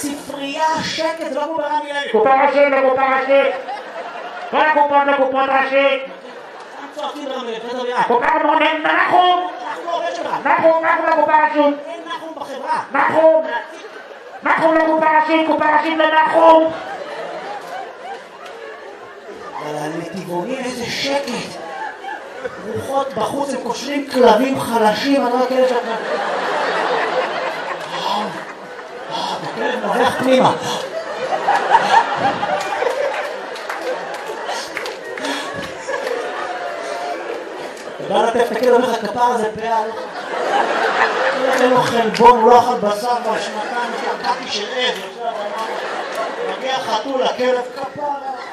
ספרייה, שקט, זה לא כמו ברמי לוי. קופה ראשית לקופה ראשית. כל הקופות לקופות ראשית. צועקים ברמי לוי, אתה יודע. קופה מונן, נחום. אנחנו לא עובד שלך. נחום לקופה ראשית. אין נחום בחברה. נחום לקופה ראשית, קופה ראשית לנחום. אבל הנתיבונים איזה שקט. רוחות בחוץ, הם קושרים כלבים חלשים, אני לא הכלב שלך. הכלב נובח פנימה. אתה בא לטף את הכלב, אומר לך כפר הזה פעל. אין לו חלבון, הוא לא אכל בשר בשנתיים, שקעתי של עז. מגיע חתול, הכלב כפר.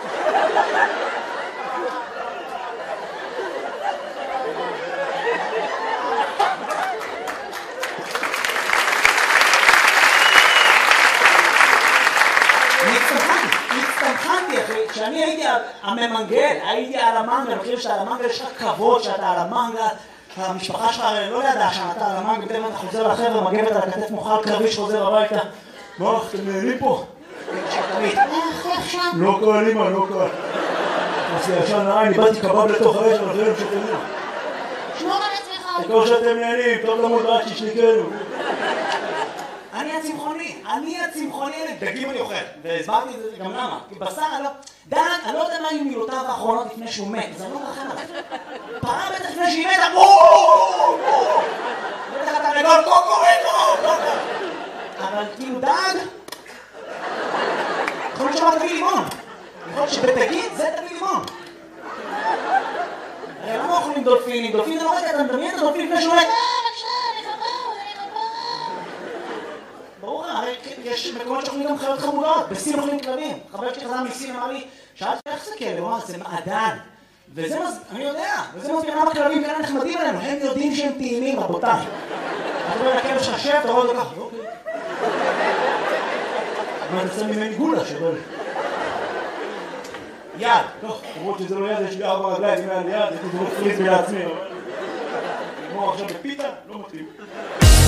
הצטמחנתי אחי, כשאני הייתי הממנגל, הייתי על המנגל, אני חושב שאתה על המנגל יש לך כבוד שאתה על המנגל, המשפחה שלך לא ידעה שאתה על המנגל, פתאום אתה חוזר לחבר'ה, מגבת על הכתף מוכל כביש, חוזר הביתה. מה, אתם נהנים פה? לא קל אימא, לא קל. עושה ישן נראה, אני באתי קבב לתוך האש, אבל אחרים שתהנים. שמור על עצמך. תקור שאתם נהנים, טוב למות רק שישניקנו. אני הצמחוני, דגים אני אוכל, והסברתי את זה גם למה, כי בשר אני לא יודע מה היו מילותיו האחרונות לפני שהוא מת, זה לא רחם עליו. פרה בטח לפני שהיא מתה, בטח אתה לגול קוקורינו, אבל כאילו דג, יכול להיות שמה תביא לימון, יכול להיות שבתגיד זה תביא לימון. הרי למה אוכלים דולפינים? דולפין זה לא רגע, אתה מדמיין את הדולפין לפני שהוא מת. ברור, הרי יש מקומות שאוכלים גם חיות חמודות, בסין אוכלים כלבים. חבר שלי חזר מסין אמר לי, שאלתי איך זה כלב? הוא אמר, זה מעדן. וזה אני יודע, וזה מסביר למה כלבים כאלה נחמדים עלינו, הם יודעים שהם טעימים, רבותיי. אתה רואה לכלב ששב, אתה רואה אותו ככה, אוקיי. מה, אתה שם ממני גולה שבל. יד, טוב, למרות שזה לא יד, יש לי 4 רגליים, אם היה לי יד, הייתי זורק פריז לעצמי, אבל... כמו עכשיו בפיתה, לא מתאים.